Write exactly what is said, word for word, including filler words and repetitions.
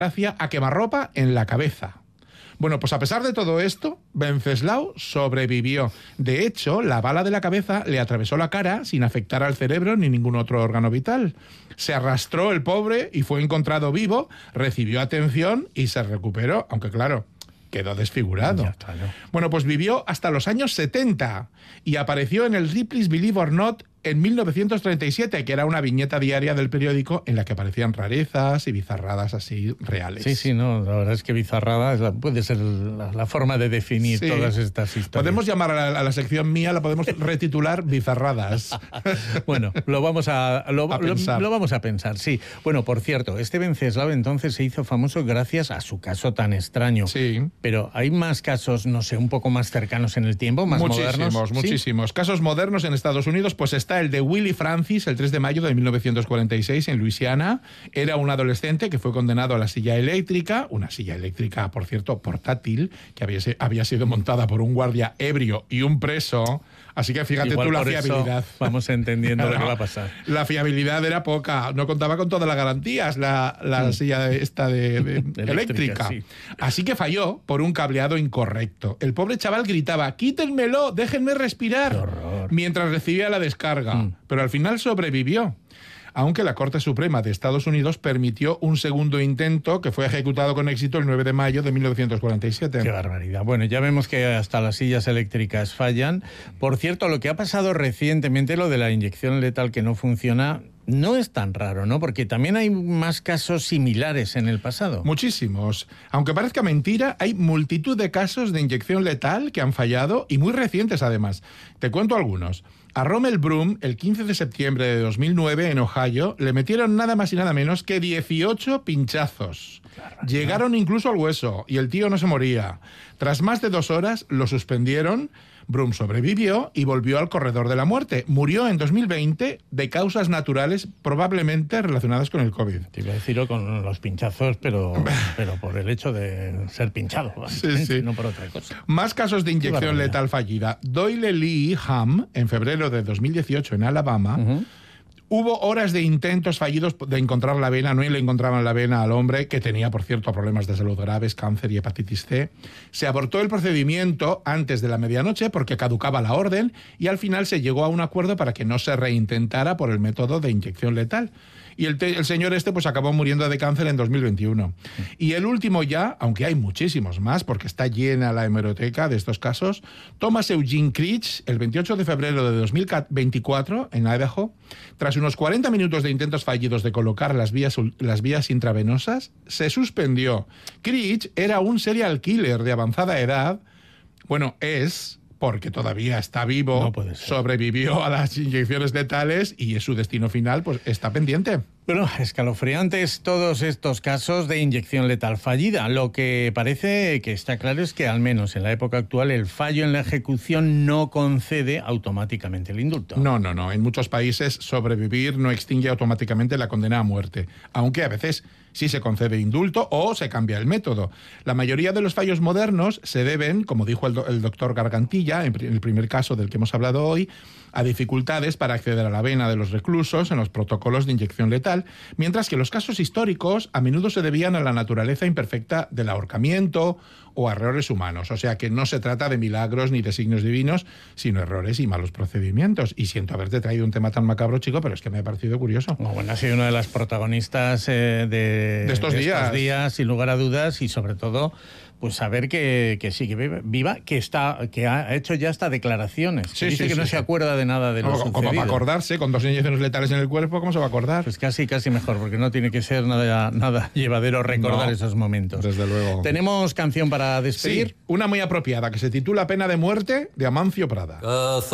gracia a quemarropa en la cabeza. Bueno, pues a pesar de todo esto, Wenceslao sobrevivió. De hecho, la bala de la cabeza le atravesó la cara sin afectar al cerebro ni ningún otro órgano vital. Se arrastró el pobre y fue encontrado vivo, recibió atención y se recuperó, aunque claro, quedó desfigurado. Ya está, ¿no? Bueno, pues vivió hasta los años setenta y apareció en el Ripley's Believe or Not en mil novecientos treinta y siete, que era una viñeta diaria del periódico en la que aparecían rarezas y bizarradas así reales. Sí, sí, no, la verdad es que bizarrada es la, puede ser la, la forma de definir sí. todas estas historias. Podemos llamar a la, a la sección mía, la podemos retitular Bizarradas. Bueno, lo vamos a, lo, a pensar. Lo, lo vamos a pensar, sí. Bueno, por cierto, este Wenceslao entonces se hizo famoso gracias a su caso tan extraño. Sí. Pero hay más casos, no sé, un poco más cercanos en el tiempo, más muchísimos, modernos. Muchísimos, muchísimos. Casos modernos en Estados Unidos, pues está el de Willie Francis, el tres de mayo de mil novecientos cuarenta y seis, en Luisiana. Era un adolescente que fue condenado a la silla eléctrica, una silla eléctrica, por cierto, portátil, que había, había sido montada por un guardia ebrio y un preso. Así que fíjate Igual tú la por fiabilidad. Eso vamos entendiendo lo que va a pasar. La fiabilidad era poca, no contaba con todas las garantías la, la mm. silla esta de, de eléctrica. eléctrica. Sí. Así que falló por un cableado incorrecto. El pobre chaval gritaba: quítenmelo, déjenme respirar, mientras recibía la descarga. Mm. Pero al final sobrevivió. Aunque la Corte Suprema de Estados Unidos permitió un segundo intento que fue ejecutado con éxito el nueve de mayo de mil novecientos cuarenta y siete. Qué barbaridad. Bueno, ya vemos que hasta las sillas eléctricas fallan. Por cierto, lo que ha pasado recientemente, lo de la inyección letal que no funciona, no es tan raro, ¿no? Porque también hay más casos similares en el pasado. Muchísimos. Aunque parezca mentira, hay multitud de casos de inyección letal que han fallado y muy recientes además. Te cuento algunos. A Rommel Broom, el quince de septiembre de dos mil nueve, en Ohio, le metieron nada más y nada menos que dieciocho pinchazos. Llegaron incluso al hueso y el tío no se moría. Tras más de dos horas lo suspendieron. Broom sobrevivió y volvió al corredor de la muerte. Murió en dos mil veinte de causas naturales probablemente relacionadas con el COVID. Te iba a decirlo con los pinchazos, pero, pero por el hecho de ser pinchado, sí, sí. no por otra cosa. Más casos de inyección letal fallida. Doyle Lee Ham, en febrero de dos mil dieciocho en Alabama, uh-huh. Hubo horas de intentos fallidos de encontrar la vena, no le encontraban la vena al hombre, que tenía, por cierto, problemas de salud graves, cáncer y hepatitis C. Se abortó el procedimiento antes de la medianoche porque caducaba la orden y al final se llegó a un acuerdo para que no se reintentara por el método de inyección letal. Y el, te, el señor este pues acabó muriendo de cáncer en dos mil veintiuno. Y el último ya, aunque hay muchísimos más, porque está llena la hemeroteca de estos casos, Thomas Eugene Creech, el veintiocho de febrero de dos mil veinticuatro, en Idaho, tras unos cuarenta minutos de intentos fallidos de colocar las vías, las vías intravenosas, se suspendió. Creech era un serial killer de avanzada edad. Bueno, es... porque todavía está vivo, no sobrevivió a las inyecciones letales y su destino final pues está pendiente. Bueno, escalofriantes todos estos casos de inyección letal fallida. Lo que parece que está claro es que al menos en la época actual el fallo en la ejecución no concede automáticamente el indulto. No, no, no. En muchos países sobrevivir no extingue automáticamente la condena a muerte, aunque a veces sí se concede indulto o se cambia el método. La mayoría de los fallos modernos se deben, como dijo el, do- el doctor Gargantilla, en, pr- en el primer caso del que hemos hablado hoy, a dificultades para acceder a la vena de los reclusos en los protocolos de inyección letal, mientras que los casos históricos a menudo se debían a la naturaleza imperfecta del ahorcamiento o a errores humanos. O sea que no se trata de milagros ni de signos divinos, sino errores y malos procedimientos. Y siento haberte traído un tema tan macabro, chico, pero es que me ha parecido curioso. Bueno, ha sido una de las protagonistas eh, de, de, estos, de días. estos días, sin lugar a dudas, y sobre todo pues saber que, que sigue viva, que está, que ha hecho ya hasta declaraciones. Sí, dice sí, que sí, no sí. se acuerda de nada de lo no, sucedido. Como para acordarse, con dos inyecciones letales en el cuerpo, ¿cómo se va a acordar? Pues casi, casi mejor, porque no tiene que ser nada, nada llevadero recordar no, esos momentos. Desde luego. ¿Tenemos canción para despedir? Sí, una muy apropiada, que se titula Pena de muerte, de Amancio Prada. Uh,